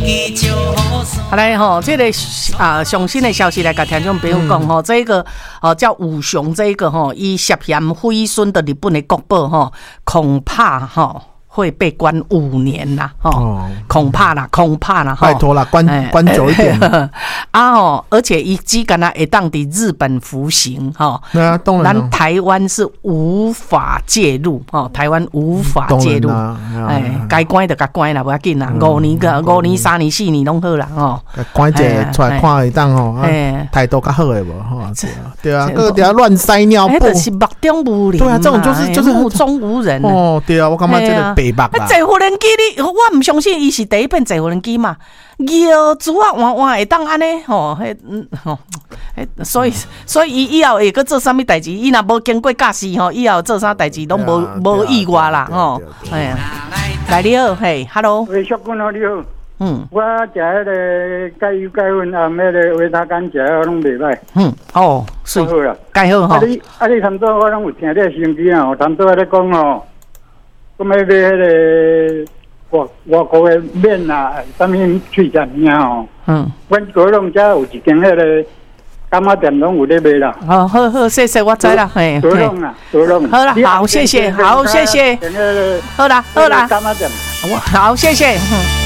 好来吼，这个上新的消息来跟听众朋友讲吼，这个叫武雄这个吼，伊涉嫌毁损的日本的国宝吼，恐怕吼会被关5年啦，恐怕啦， 拜托啦，关久一点而且伊只敢会当伫日本服刑对啊，当然咱台湾是无法介入台湾无法介入，该关就该关啦，不要紧啦，5年、3年、4年拢好啦关一下出来看一档态度较好的无对啊，个底下乱塞尿布， 就是目中无人， 对啊，这种就是目中无人对啊，我感觉这个白目啦。 坐无人机我唔相信伊是第一遍坐无人机嘛，摇珠啊换会当安尼所以以后会搁做啥物代志，伊若无经过驾驶以后做啥代志拢无意外啦来你好，嘿 ，Hello， 喂，小君好，你好。我食迄个钙油钙粉啊，迄个维他干食拢袂歹。 是好啦， 钙好吼。 你参照我拢有听你的收音机啊，参照咧讲咁要买迄个外国的面啊，啥物脆酱面阮高龙遮有一间迄个柑仔店拢有咧卖啦。 好，谢谢，我知啦，嘿。 高龙啊， 好啦，好，谢谢，好，谢谢。好啦，柑仔店。好，谢谢。